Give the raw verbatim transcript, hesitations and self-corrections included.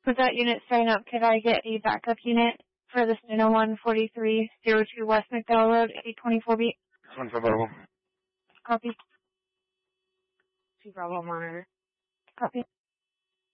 With that unit starting up, could I get a backup unit for the Steno one forty-three oh two West McDowell Road, eight twenty-four B? One for Bravo. Copy. Two Bravo monitor. Copy.